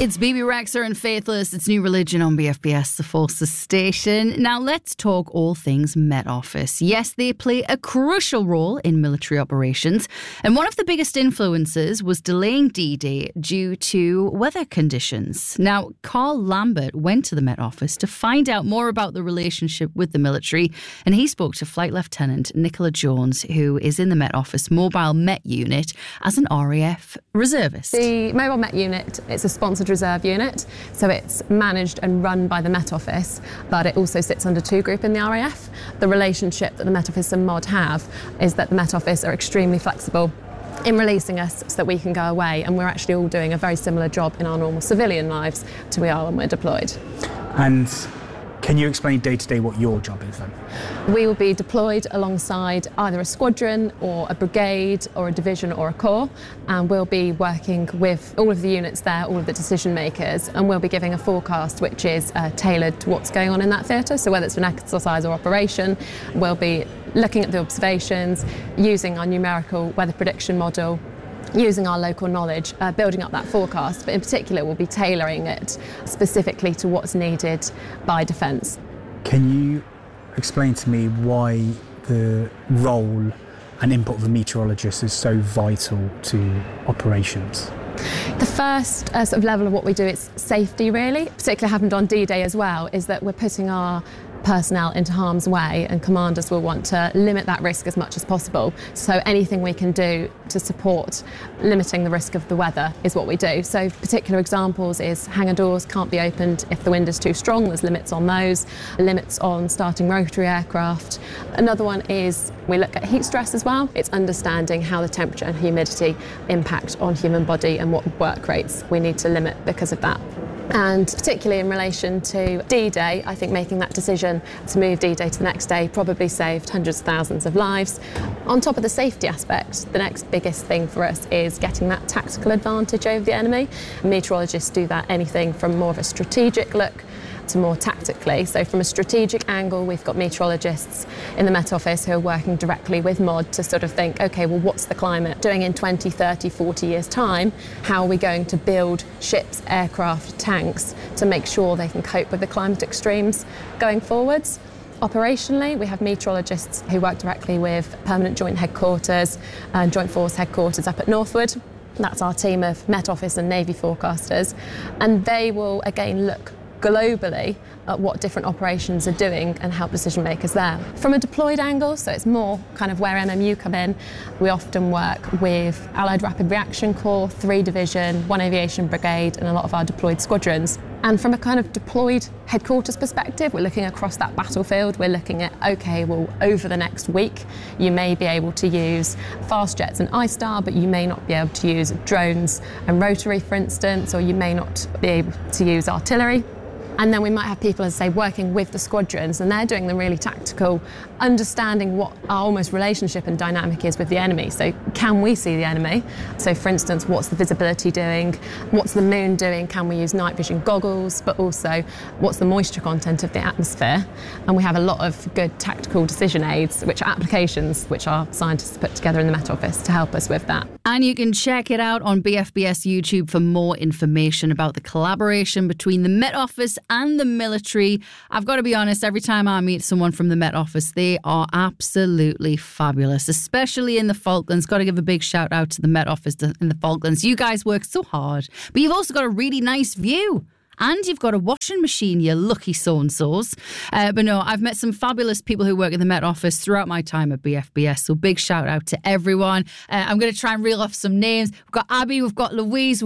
It's Bebe Rexha and Faithless. It's New Religion on BFBS, the Forces station. Now let's talk all things Met Office. Yes, they play a crucial role in military operations, and one of the biggest influences was delaying D-Day due to weather conditions. Now, Carl Lambert went to the Met Office to find out more about the relationship with the military, and he spoke to Flight Lieutenant Nicola Jones, who is in the Met Office Mobile Met Unit as an RAF reservist. The Mobile Met Unit, it's a sponsored reserve unit, so it's managed and run by the Met Office, but it also sits under two group in the RAF. The relationship that the Met Office and MOD have is that the Met Office are extremely flexible in releasing us so that we can go away, and we're actually all doing a very similar job in our normal civilian lives to we are when we're deployed. And can you explain day to day what your job is then? We will be deployed alongside either a squadron or a brigade or a division or a corps, and we'll be working with all of the units there, all of the decision makers, and we'll be giving a forecast which is tailored to what's going on in that theatre. So whether it's an exercise or operation, we'll be looking at the observations, using our numerical weather prediction model, using our local knowledge, building up that forecast, but in particular we'll be tailoring it specifically to what's needed by Defence. Can you explain to me why the role and input of a meteorologist is so vital to operations? The first sort of level of what we do is safety, really. Particularly happened on D-Day as well, is that we're putting our personnel into harm's way, and commanders will want to limit that risk as much as possible. So anything we can do to support limiting the risk of the weather is what we do. So particular examples is hangar doors can't be opened if the wind is too strong. There's limits on those, limits on starting rotary aircraft. Another one is we look at heat stress as well. It's understanding how the temperature and humidity impact on human body and what work rates we need to limit because of that. And particularly in relation to D-Day, I think making that decision to move D-Day to the next day probably saved hundreds of thousands of lives. On top of the safety aspect, the next biggest thing for us is getting that tactical advantage over the enemy. Meteorologists do that anything from more of a strategic look to more tactically. So from a strategic angle, we've got meteorologists in the Met Office who are working directly with MOD to sort of think, OK, well, what's the climate doing in 20, 30, 40 years' time? How are we going to build ships, aircraft, tanks to make sure they can cope with the climate extremes going forwards? Operationally, we have meteorologists who work directly with Permanent Joint Headquarters and Joint Force Headquarters up at Northwood. That's our team of Met Office and Navy forecasters. And they will, again, look globally at what different operations are doing and help decision makers there. From a deployed angle, so it's more kind of where MMU come in, we often work with Allied Rapid Reaction Corps, 3 Division, 1 Aviation Brigade and a lot of our deployed squadrons. And from a kind of deployed headquarters perspective, we're looking across that battlefield. We're looking at, OK, well, over the next week, you may be able to use fast jets and ISTAR, but you may not be able to use drones and rotary, for instance, or you may not be able to use artillery. And then we might have people, as I say, working with the squadrons, and they're doing the really tactical, understanding what our almost relationship and dynamic is with the enemy. So can we see the enemy? So for instance, what's the visibility doing? What's the moon doing? Can we use night vision goggles? But also, what's the moisture content of the atmosphere? And we have a lot of good tactical decision aids, which are applications which our scientists put together in the Met Office to help us with that. And you can check it out on BFBS YouTube for more information about the collaboration between the Met Office and the military. I've got to be honest, every time I meet someone from the Met Office, they are absolutely fabulous, especially in the Falklands. Got to give a big shout out to the Met Office in the Falklands. You guys work so hard, but you've also got a really nice view. And you've got a washing machine, you lucky so-and-sos. But no, I've met some fabulous people who work in the Met Office throughout my time at BFBS. So big shout out to everyone. I'm going to try and reel off some names. We've got Abby, we've got Louise,